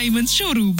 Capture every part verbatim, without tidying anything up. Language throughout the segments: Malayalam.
Diamonds showroom.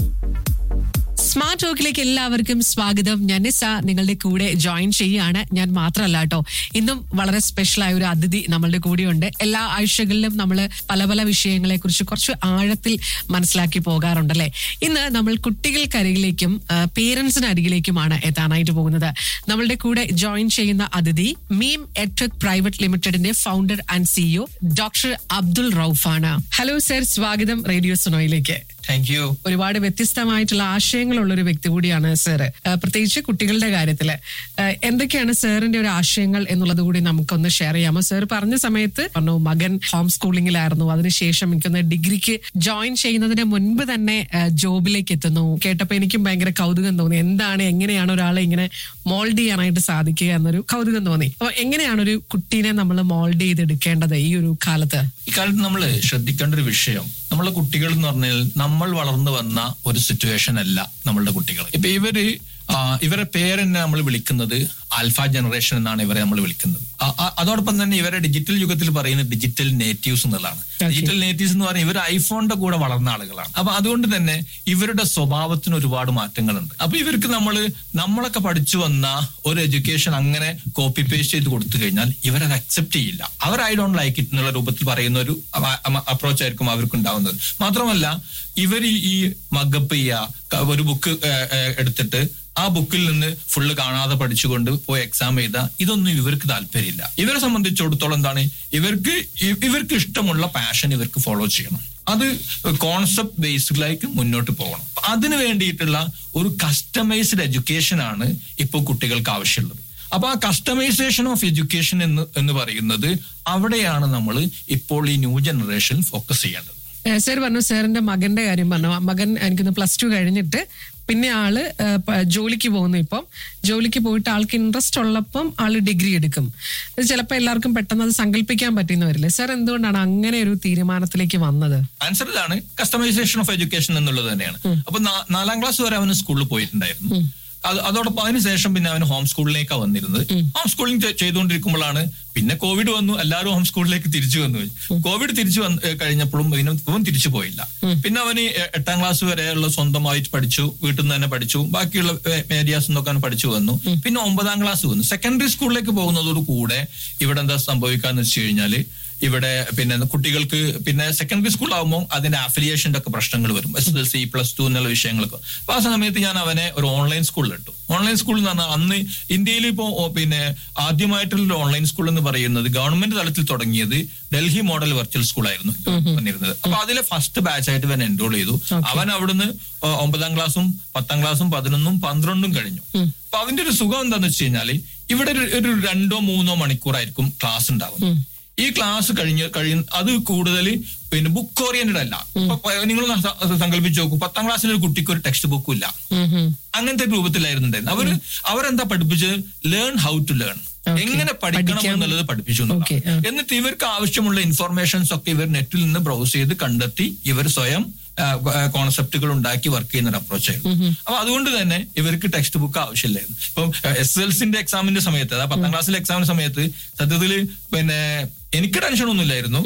സ്മാർട്ട് ടോക്കിലേക്ക് എല്ലാവർക്കും സ്വാഗതം. ഞാൻ നിസ നിങ്ങളുടെ കൂടെ ജോയിൻ ചെയ്യാണ്. ഞാൻ മാത്രമല്ല കേട്ടോ, ഇന്നും വളരെ സ്പെഷ്യൽ ആയ ഒരു അതിഥി നമ്മളുടെ കൂടെയുണ്ട്. എല്ലാ ആഴ്ചകളിലും നമ്മൾ പല പല വിഷയങ്ങളെ കുറിച്ച് കുറച്ച് ആഴത്തിൽ മനസ്സിലാക്കി പോകാറുണ്ടല്ലേ. ഇന്ന് നമ്മൾ കുട്ടികൾക്കരികിലേക്കും പേരൻസിന് അരികിലേക്കുമാണ് എത്താനായിട്ട് പോകുന്നത്. നമ്മളുടെ കൂടെ ജോയിൻ ചെയ്യുന്ന അതിഥി മീം എഡ്ടെക് പ്രൈവറ്റ് ലിമിറ്റഡിന്റെ founder and CEO doctor Abdul റൌഫാണ്. Hello sir, സ്വാഗതം റേഡിയോ സുനോയിലേക്ക്. Thank you. ഒരുപാട് വ്യത്യസ്തമായിട്ടുള്ള ആശയങ്ങളുള്ള ഒരു വ്യക്തി കൂടിയാണ് സാർ, പ്രത്യേകിച്ച് കുട്ടികളുടെ കാര്യത്തില്. എന്തൊക്കെയാണ് സാറിന്റെ ഒരു ആശയങ്ങൾ എന്നുള്ളത് കൂടി നമുക്കൊന്ന് ഷെയർ ചെയ്യാമോ? സാർ പറഞ്ഞ സമയത്ത് പറഞ്ഞു മകൻ ഹോം സ്കൂളിംഗിലായിരുന്നു, അതിനുശേഷം എനിക്കൊന്ന് ഡിഗ്രിക്ക് ജോയിൻ ചെയ്യുന്നതിന് മുൻപ് തന്നെ ജോബിലേക്ക് എത്തുന്നു. കേട്ടപ്പോ എനിക്കും ഭയങ്കര കൗതുകം തോന്നി. എന്താണ്, എങ്ങനെയാണ് ഒരാളെ ഇങ്ങനെ മോൾഡ് ചെയ്യാനായിട്ട് സാധിക്കുക എന്നൊരു കൗതുകം തോന്നി. അപ്പൊ എങ്ങനെയാണ് ഒരു കുട്ടീനെ നമ്മൾ മോൾഡ് ചെയ്തെടുക്കേണ്ടത് ഈ ഒരു കാലത്ത്? ഈ കാലത്ത് നമ്മൾ ശ്രദ്ധിക്കേണ്ട ഒരു വിഷയം, നമ്മളെ കുട്ടികൾ എന്ന് പറഞ്ഞാൽ നമ്മൾ വളർന്നു വന്ന ഒരു സിറ്റുവേഷൻ അല്ല നമ്മളുടെ കുട്ടികൾ. ഇപ്പൊ ഇവര് ഇവരെ പേരെന്നെ നമ്മൾ വിളിക്കുന്നത് ആൽഫ ജനറേഷൻ എന്നാണ് ഇവരെ നമ്മൾ വിളിക്കുന്നത്. അതോടൊപ്പം തന്നെ ഇവരെ ഡിജിറ്റൽ യുഗത്തിൽ പറയുന്നത് ഡിജിറ്റൽ നേറ്റീവ്സ് എന്നുള്ളതാണ്. ഡിജിറ്റൽ നേറ്റീവ്സ് എന്ന് പറഞ്ഞാൽ ഇവർ ഐഫോണിന്റെ കൂടെ വളർന്ന ആളുകളാണ്. അപ്പൊ അതുകൊണ്ട് തന്നെ ഇവരുടെ സ്വഭാവത്തിന് ഒരുപാട് മാറ്റങ്ങളുണ്ട്. അപ്പൊ ഇവർക്ക് നമ്മൾ നമ്മളൊക്കെ പഠിച്ചു വന്ന ഒരു എഡ്യൂക്കേഷൻ അങ്ങനെ കോപ്പി പേസ്റ്റ് ചെയ്ത് കൊടുത്തു കഴിഞ്ഞാൽ ഇവരത് അക്സെപ്റ്റ് ചെയ്യില്ല. അവർ ഐ ഡോണ്ട് ലൈക്ക് ഇറ്റ് എന്നുള്ള രൂപത്തിൽ പറയുന്ന ഒരു അപ്രോച്ച് ആയിരിക്കും അവർക്ക് ഉണ്ടാവുന്നത്. മാത്രമല്ല ഇവർ ഈ മഗപ്പ് ചെയ്യുക, ഒരു ബുക്ക് എടുത്തിട്ട് ആ ബുക്കിൽ നിന്ന് ഫുള്ള് കാണാതെ പഠിച്ചുകൊണ്ട് പോയി എക്സാം ചെയ്ത ഇതൊന്നും ഇവർക്ക് താല്പര്യമില്ല. ഇവരെ സംബന്ധിച്ചിടത്തോളം എന്താണ്, ഇവർക്ക് ഇവർക്ക് ഇഷ്ടമുള്ള പാഷൻ ഇവർക്ക് ഫോളോ ചെയ്യണം. അത് കോൺസെപ്റ്റ് ബേസ്ഡിലേക്ക് മുന്നോട്ട് പോകണം. അതിന് വേണ്ടിയിട്ടുള്ള ഒരു കസ്റ്റമൈസ്ഡ് എഡ്യൂക്കേഷൻ ആണ് ഇപ്പോൾ കുട്ടികൾക്ക് ആവശ്യമുള്ളത്. അപ്പൊ ആ കസ്റ്റമൈസേഷൻ ഓഫ് എഡ്യൂക്കേഷൻ എന്ന് എന്ന് പറയുന്നത് അവിടെയാണ് നമ്മൾ ഇപ്പോൾ ഈ ന്യൂ ജനറേഷൻ ഫോക്കസ് ചെയ്യേണ്ടത്. സാർ പറഞ്ഞു, സാറിന്റെ മകന്റെ കാര്യം പറഞ്ഞു. മകൻ എനിക്കൊന്ന് പ്ലസ് ടു കഴിഞ്ഞിട്ട് പിന്നെ ആള് ജോലിക്ക് പോകുന്നു. ഇപ്പം ജോലിക്ക് പോയിട്ട് ആൾക്ക് ഇൻട്രസ്റ്റ് ഉള്ളപ്പം ആള് ഡിഗ്രി എടുക്കും. ചിലപ്പോൾ എല്ലാവർക്കും പെട്ടെന്ന് അത് സങ്കല്പിക്കാൻ പറ്റുന്ന വരില്ലേ. സാർ എന്തുകൊണ്ടാണ് അങ്ങനെ ഒരു തീരുമാനത്തിലേക്ക് വന്നത്? ആൻസർ ഇതാണ്, കസ്റ്റമൈസേഷൻ ഓഫ് എഡ്യൂക്കേഷൻ എന്നുള്ളത് തന്നെയാണ്. അപ്പൊ നാലാം ക്ലാസ് വരെ അവന് സ്കൂളിൽ പോയിട്ടുണ്ടായിരുന്നു. അത് അതോടൊപ്പം അതിനുശേഷം പിന്നെ അവന് ഹോം സ്കൂളിലേക്കാണ് വന്നിരുന്നത്. ഹോം സ്കൂളിംഗ് ചെയ്തുകൊണ്ടിരിക്കുമ്പോഴാണ് പിന്നെ കോവിഡ് വന്നു, എല്ലാവരും ഹോം സ്കൂളിലേക്ക് തിരിച്ചു വന്നു. കോവിഡ് തിരിച്ചു വന്ന് കഴിഞ്ഞപ്പോഴും ഇവൻ തിരിച്ചു പോയില്ല. പിന്നെ അവന് എട്ടാം ക്ലാസ് വരെയുള്ള സ്വന്തമായിട്ട് പഠിച്ചു, വീട്ടിൽ നിന്ന് തന്നെ പഠിച്ചു, ബാക്കിയുള്ള ഏരിയാസ് നോക്കാൻ പഠിച്ചു വന്നു. പിന്നെ ഒമ്പതാം ക്ലാസ് വന്നു. സെക്കൻഡറി സ്കൂളിലേക്ക് പോകുന്നതോട് കൂടെ ഇവിടെ എന്താ സംഭവിക്കാന്ന് വെച്ച് കഴിഞ്ഞാല് ഇവിടെ പിന്നെ കുട്ടികൾക്ക് പിന്നെ സെക്കൻഡറി സ്കൂൾ ആകുമ്പോൾ അതിന്റെ അഫിലിയേഷന്റെ ഒക്കെ പ്രശ്നങ്ങൾ വരും, S S L C plus two എന്നുള്ള വിഷയങ്ങളൊക്കെ. അപ്പൊ ആ സമയത്ത് ഞാൻ അവനെ ഒരു ഓൺലൈൻ സ്കൂളിൽ ഇട്ടു. ഓൺലൈൻ സ്കൂൾ എന്ന് പറഞ്ഞാൽ അന്ന് ഇന്ത്യയിൽ ഇപ്പോ പിന്നെ ആദ്യമായിട്ടുള്ള ഓൺലൈൻ സ്കൂൾ എന്ന് പറയുന്നത് ഗവൺമെന്റ് തലത്തിൽ തുടങ്ങിയത് ഡൽഹി മോഡൽ വെർച്വൽ സ്കൂൾ ആയിരുന്നു വന്നിരുന്നത്. അപ്പൊ അതിലെ ഫസ്റ്റ് ബാച്ച് ആയിട്ട് ഇവൻ എൻറോൾ ചെയ്തു. അവൻ അവിടുന്ന് ഒമ്പതാം ക്ലാസ്സും പത്താം ക്ലാസ്സും പതിനൊന്നും പന്ത്രണ്ടും കഴിഞ്ഞു. അപ്പൊ അതിന്റെ ഒരു സുഖം എന്താന്ന് വെച്ച് കഴിഞ്ഞാല് ഇവിടെ ഒരു രണ്ടോ മൂന്നോ മണിക്കൂറായിരിക്കും ക്ലാസ് ഉണ്ടാവുന്നത്. ഈ ക്ലാസ് കഴിഞ്ഞ് കഴിയുന്ന അത് കൂടുതൽ പിന്നെ ബുക്ക് ഓറിയന്റഡ് അല്ല. നിങ്ങൾ സങ്കല്പിച്ച് നോക്കൂ, പത്താം ക്ലാസ്സിൽ ഒരു കുട്ടിക്ക് ഒരു ടെക്സ്റ്റ് ബുക്കും ഇല്ല, അങ്ങനത്തെ രൂപത്തിലായിരുന്നു ഉണ്ടായിരുന്നത്. അവര് അവരെന്താ പഠിപ്പിച്ചത്, ലേൺ ഹൗ ടു ലേൺ, എങ്ങനെ പഠിക്കണം എന്നുള്ളത് പഠിപ്പിച്ചു. എന്നിട്ട് ഇവർക്ക് ആവശ്യമുള്ള ഇൻഫർമേഷൻസ് ഒക്കെ ഇവർ നെറ്റിൽ നിന്ന് ബ്രൗസ് ചെയ്ത് കണ്ടെത്തി ഇവർ സ്വയം കോൺസെപ്റ്റുകൾ ഉണ്ടാക്കി വർക്ക് ചെയ്യുന്ന ഒരു അപ്രോച്ച് ആയിരുന്നു. അപ്പൊ അതുകൊണ്ട് തന്നെ ഇവർക്ക് ടെക്സ്റ്റ് ബുക്ക് ആവശ്യമില്ലായിരുന്നു. ഇപ്പം എസ് എൽ സിന്റെ എക്സാമിന്റെ സമയത്ത്, അതായത് പത്താം ക്ലാസ്സിലെ എക്സാമിന്റെ സമയത്ത് സത്യത്തില് പിന്നെ എനിക്ക് ടെൻഷൻ ഒന്നുമില്ലായിരുന്നു.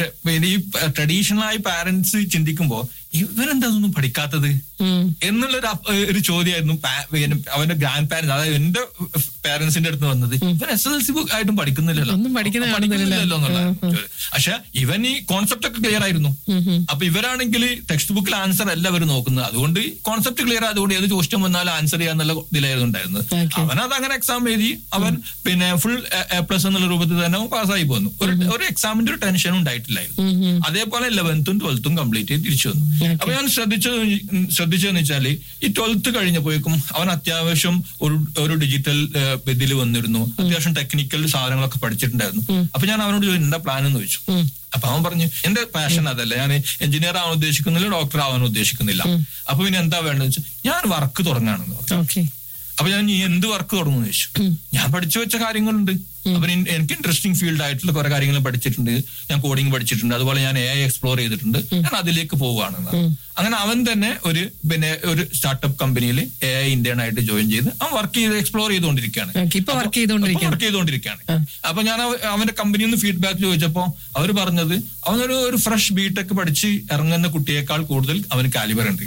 ഈ ട്രഡീഷണൽ ആയി പാരന്റ്സ് ചിന്തിക്കുമ്പോ ഇവരെന്താ ഒന്നും പഠിക്കാത്തത് എന്നുള്ളൊരു ഒരു ചോദ്യമായിരുന്നു അവന്റെ ഗ്രാൻഡ് പാരന്റ്സ്, അതായത് എന്റെ പാരന്റ്സിന്റെ അടുത്ത് വന്നത്. ഇവൻ S S L C book ആയിട്ടും പഠിക്കുന്നില്ലല്ലോ പഠിക്കുന്നില്ലല്ലോ എന്നുള്ള. പക്ഷെ ഇവൻ ഈ കോൺസെപ്റ്റ് ഒക്കെ ക്ലിയർ ആയിരുന്നു. അപ്പൊ ഇവരാണെങ്കിൽ ടെക്സ്റ്റ് ബുക്കിൽ ആൻസർ അല്ല ഇവർ നോക്കുന്നത്. അതുകൊണ്ട് കോൺസെപ്റ്റ് ക്ലിയർ ആയതുകൊണ്ട് ഏത് ക്വസ്റ്റ്യൻ വന്നാലും ആൻസർ ചെയ്യാന്നുള്ള ഇതിലായിരുന്നു ഉണ്ടായിരുന്നത്. അവനത് അങ്ങനെ എക്സാം എഴുതി അവൻ പിന്നെ ഫുൾ എ പ്ലസ് എന്നുള്ള രൂപത്തിൽ തന്നെ പാസ്സായി പോന്നു. ഒരു എക്സാമിന്റെ ഒരു ടെൻഷൻ ഉണ്ടായിട്ടില്ലായിരുന്നു. അതേപോലെ ലെവൻത്തും ട്വൽത്തും കംപ്ലീറ്റ് ചെയ്ത് തിരിച്ചു വന്നു. അപ്പൊ ഞാൻ ശ്രദ്ധിച്ചത് ശ്രദ്ധിച്ചതെന്ന് വെച്ചാല് ഈ ട്വൽത്ത് കഴിഞ്ഞപ്പോഴേക്കും അവൻ അത്യാവശ്യം ഒരു ഒരു ഡിജിറ്റൽ ഇതിൽ വന്നിരുന്നു, അത്യാവശ്യം ടെക്നിക്കൽ സാധനങ്ങളൊക്കെ പഠിച്ചിട്ടുണ്ടായിരുന്നു. അപ്പൊ ഞാൻ അവനോട് ചോദിച്ചു എന്താ പ്ലാൻ എന്ന് ചോദിച്ചു. അപ്പൊ അവൻ പറഞ്ഞു എന്റെ പാഷൻ അതല്ല, ഞാൻ എഞ്ചിനീയർ ആവാൻ ഉദ്ദേശിക്കുന്നില്ല, ഡോക്ടർ ആവാൻ ഉദ്ദേശിക്കുന്നില്ല. അപ്പൊ പിന്നെ എന്താ വേണ്ടതെന്ന് വെച്ചാൽ ഞാൻ വർക്ക് തുടങ്ങാണെന്ന് പറഞ്ഞു. അപ്പൊ ഞാൻ എന്ത് വർക്ക് തുടങ്ങുമെന്ന് ചോദിച്ചു. ഞാൻ പഠിച്ചു വെച്ച കാര്യങ്ങളുണ്ട്, അപ്പൊ എനിക്ക് ഇൻട്രസ്റ്റിംഗ് ഫീൽഡ് ആയിട്ടുള്ള കുറെ കാര്യങ്ങൾ പഠിച്ചിട്ടുണ്ട്. ഞാൻ കോഡിങ് പഠിച്ചിട്ടുണ്ട്, അതുപോലെ ഞാൻ എ ഐ എക്സ്പ്ലോർ ചെയ്തിട്ടുണ്ട്, ഞാൻ അതിലേക്ക് പോവുകയാണെന്ന്. അങ്ങനെ അവൻ തന്നെ ഒരു പിന്നെ ഒരു സ്റ്റാർട്ടപ്പ് കമ്പനിയിൽ എ ഐ ഇന്ത്യൻ ആയിട്ട് ജോയിൻ ചെയ്ത് അവൻ വർക്ക് ചെയ്ത് എക്സ്പ്ലോർ ചെയ്തുകൊണ്ടിരിക്കുകയാണ് വർക്ക് ചെയ്തുകൊണ്ടിരിക്കുകയാണ് അപ്പൊ ഞാൻ അവന്റെ കമ്പനിയിൽ നിന്ന് ഫീഡ്ബാക്ക് ചോദിച്ചപ്പോ അവർ പറഞ്ഞത് അവനൊരു ഒരു ഫ്രഷ് ബിടെക് പഠിച്ച് ഇറങ്ങുന്ന കുട്ടിയേക്കാൾ കൂടുതൽ അവന് കാലിബർ ഉണ്ട്.